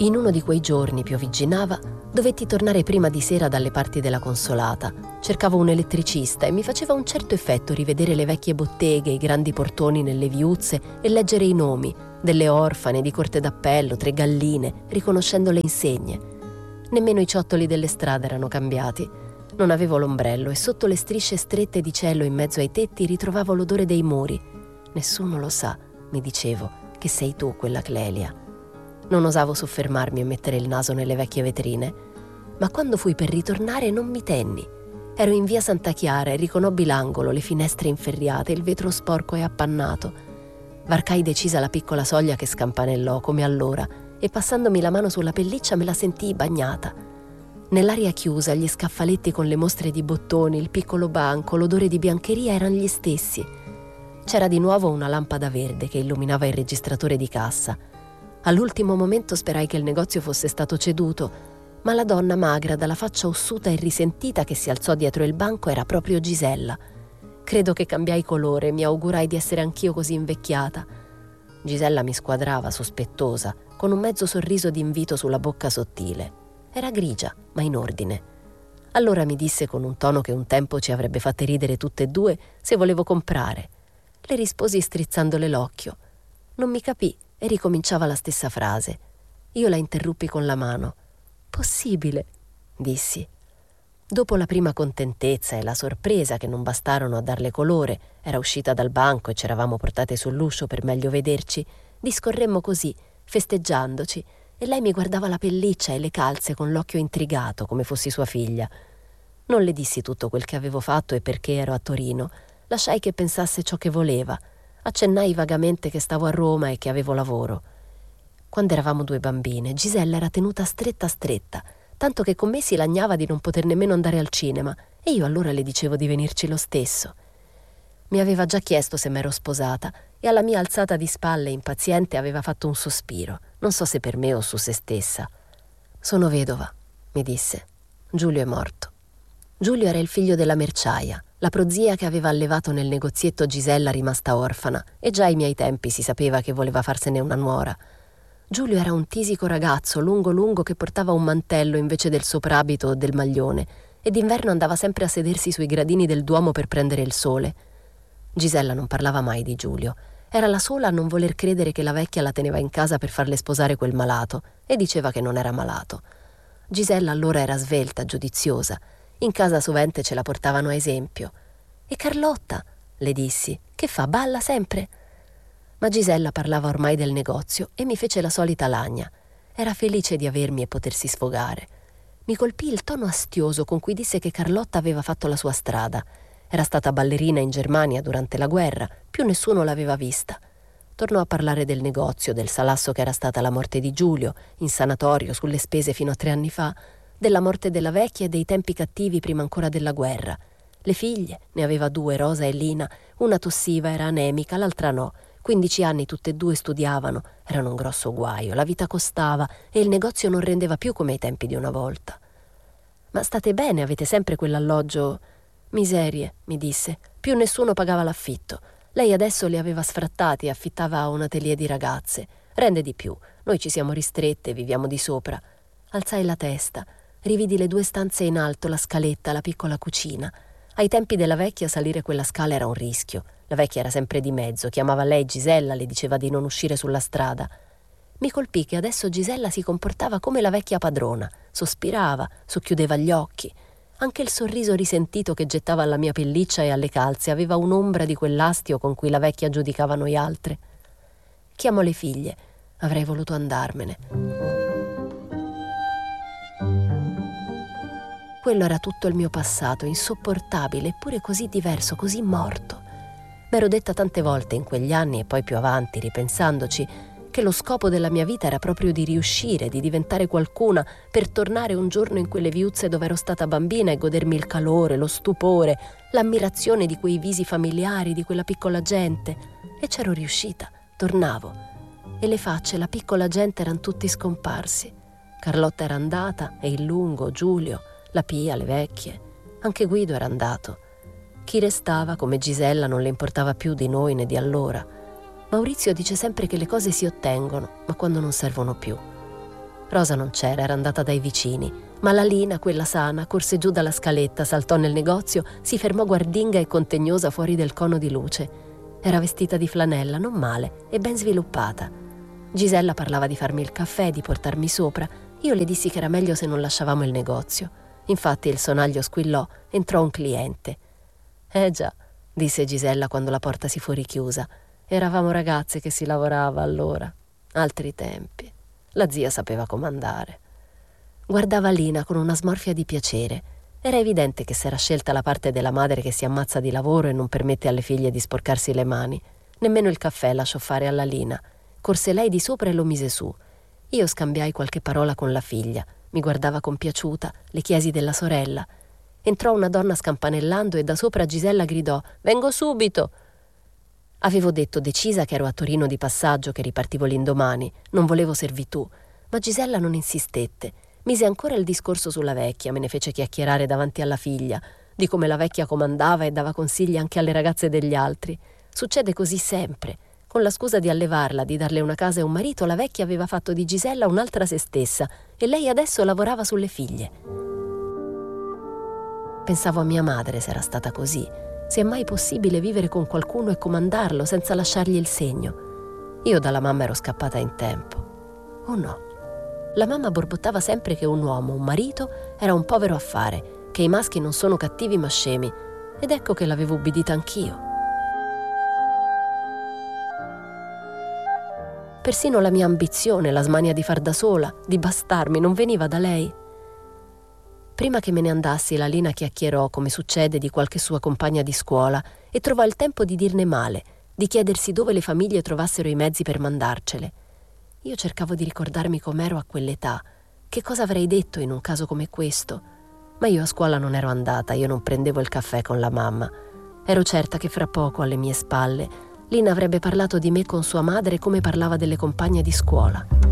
In uno di quei giorni, piovigginava, dovetti tornare prima di sera dalle parti della Consolata. Cercavo un elettricista e mi faceva un certo effetto rivedere le vecchie botteghe, i grandi portoni nelle viuzze e leggere i nomi delle orfane, di corte d'appello, 3 galline, riconoscendo le insegne. Nemmeno i ciottoli delle strade erano cambiati. Non avevo l'ombrello e sotto le strisce strette di cielo in mezzo ai tetti ritrovavo l'odore dei muri. Nessuno lo sa, mi dicevo, che sei tu quella Clelia. Non osavo soffermarmi e mettere il naso nelle vecchie vetrine, ma quando fui per ritornare non mi tenni. Ero in via Santa Chiara e riconobbi l'angolo, le finestre inferriate, il vetro sporco e appannato. Varcai decisa la piccola soglia che scampanellò come allora e passandomi la mano sulla pelliccia me la sentii bagnata. Nell'aria chiusa gli scaffaletti con le mostre di bottoni, il piccolo banco, l'odore di biancheria erano gli stessi. C'era di nuovo una lampada verde che illuminava il registratore di cassa. All'ultimo momento sperai che il negozio fosse stato ceduto, ma la donna magra dalla faccia ossuta e risentita che si alzò dietro il banco era proprio Gisella. Credo che cambiai colore e mi augurai di essere anch'io così invecchiata. Gisella mi squadrava, sospettosa, con un mezzo sorriso d'invito sulla bocca sottile. Era grigia, ma in ordine. Allora mi disse con un tono che un tempo ci avrebbe fatte ridere tutte e due se volevo comprare. Le risposi strizzandole l'occhio. Non mi capì e ricominciava la stessa frase. Io la interruppi con la mano. «Possibile», dissi. Dopo la prima contentezza e la sorpresa che non bastarono a darle colore, era uscita dal banco e c'eravamo portate sull'uscio per meglio vederci, discorremmo così, festeggiandoci, e lei mi guardava la pelliccia e le calze con l'occhio intrigato, come fossi sua figlia. Non le dissi tutto quel che avevo fatto e perché ero a Torino. Lasciai che pensasse ciò che voleva. Accennai vagamente che stavo a Roma e che avevo lavoro. Quando eravamo 2 bambine, Gisella era tenuta stretta stretta, tanto che con me si lagnava di non poter nemmeno andare al cinema, e io allora le dicevo di venirci lo stesso. Mi aveva già chiesto se m'ero sposata, e alla mia alzata di spalle impaziente aveva fatto un sospiro, non so se per me o su se stessa. «Sono vedova», mi disse. «Giulio è morto». Giulio era il figlio della merciaia, la prozia che aveva allevato nel negozietto Gisella rimasta orfana, e già ai miei tempi si sapeva che voleva farsene una nuora. Giulio era un tisico ragazzo, lungo lungo, che portava un mantello invece del soprabito o del maglione, e d'inverno andava sempre a sedersi sui gradini del Duomo per prendere il sole. Gisella non parlava mai di Giulio. Era la sola a non voler credere che la vecchia la teneva in casa per farle sposare quel malato, e diceva che non era malato. Gisella allora era svelta, giudiziosa. In casa sovente ce la portavano a esempio. «E Carlotta?» le dissi. «Che fa? Balla sempre?» Ma Gisella parlava ormai del negozio e mi fece la solita lagna. Era felice di avermi e potersi sfogare. Mi colpì il tono astioso con cui disse che Carlotta aveva fatto la sua strada. Era stata ballerina in Germania durante la guerra, più nessuno l'aveva vista. Tornò a parlare del negozio, del salasso che era stata la morte di Giulio, in sanatorio sulle spese fino a 3 anni fa, della morte della vecchia e dei tempi cattivi prima ancora della guerra. Le figlie, ne aveva 2, Rosa e Lina, una tossiva, era anemica, l'altra no. 15 anni tutte e 2 studiavano, erano un grosso guaio, la vita costava e il negozio non rendeva più come ai tempi di una volta. «Ma state bene, avete sempre quell'alloggio?» «Miserie», mi disse, più nessuno pagava l'affitto. Lei adesso li aveva sfrattati e affittava a un atelier di ragazze. Rende di più, noi ci siamo ristrette, viviamo di sopra. Alzai la testa, rividi le 2 stanze in alto, la scaletta, la piccola cucina. Ai tempi della vecchia salire quella scala era un rischio. La vecchia era sempre di mezzo, chiamava lei Gisella, le diceva di non uscire sulla strada. Mi colpì che adesso Gisella si comportava come la vecchia padrona, sospirava, socchiudeva gli occhi. Anche il sorriso risentito che gettava alla mia pelliccia e alle calze aveva un'ombra di quell'astio con cui la vecchia giudicava noi altre. Chiamo le figlie, avrei voluto andarmene. Quello era tutto il mio passato, insopportabile, eppure così diverso, così morto. M'ero detta tante volte in quegli anni e poi più avanti, ripensandoci, che lo scopo della mia vita era proprio di riuscire, di diventare qualcuna, per tornare un giorno in quelle viuzze dove ero stata bambina e godermi il calore, lo stupore, l'ammirazione di quei visi familiari, di quella piccola gente. E c'ero riuscita, tornavo. E le facce, la piccola gente erano tutti scomparsi. Carlotta era andata, e il Lungo, Giulio, la Pia, le vecchie. Anche Guido era andato. Chi restava, come Gisella, non le importava più di noi né di allora. Maurizio dice sempre che le cose si ottengono, ma quando non servono più. Rosa non c'era, era andata dai vicini, ma la Lina, quella sana, corse giù dalla scaletta, saltò nel negozio, si fermò guardinga e contegnosa fuori del cono di luce. Era vestita di flanella, non male, e ben sviluppata. Gisella parlava di farmi il caffè, di portarmi sopra. Io le dissi che era meglio se non lasciavamo il negozio. Infatti il sonaglio squillò, entrò un cliente. Già, disse Gisella quando la porta si fu richiusa. Eravamo ragazze che si lavorava allora. Altri tempi. La zia sapeva comandare. Guardava Lina con una smorfia di piacere. Era evidente che s'era scelta la parte della madre che si ammazza di lavoro e non permette alle figlie di sporcarsi le mani. Nemmeno il caffè lasciò fare alla Lina. Corse lei di sopra e lo mise su. Io scambiai qualche parola con la figlia. Mi guardava compiaciuta, le chiesi della sorella. Entrò una donna scampanellando e da sopra Gisella gridò: «Vengo subito!» Avevo detto decisa che ero a Torino di passaggio, che ripartivo l'indomani, non volevo servitù, ma Gisella non insistette. Mise ancora il discorso sulla vecchia, me ne fece chiacchierare davanti alla figlia, di come la vecchia comandava e dava consigli anche alle ragazze degli altri. Succede così sempre. Con la scusa di allevarla, di darle una casa e un marito, la vecchia aveva fatto di Gisella un'altra se stessa e lei adesso lavorava sulle figlie. Pensavo a mia madre se era stata così. Se è mai possibile vivere con qualcuno e comandarlo senza lasciargli il segno. Io dalla mamma ero scappata in tempo. Oh no. La mamma borbottava sempre che un uomo, un marito, era un povero affare, che i maschi non sono cattivi ma scemi. Ed ecco che l'avevo ubbidita anch'io. Persino la mia ambizione, la smania di far da sola, di bastarmi, non veniva da lei. Prima che me ne andassi, la Lina chiacchierò, come succede, di qualche sua compagna di scuola e trovò il tempo di dirne male, di chiedersi dove le famiglie trovassero i mezzi per mandarcele. Io cercavo di ricordarmi com'ero a quell'età, che cosa avrei detto in un caso come questo. Ma io a scuola non ero andata, io non prendevo il caffè con la mamma. Ero certa che fra poco, alle mie spalle, Lina avrebbe parlato di me con sua madre come parlava delle compagne di scuola.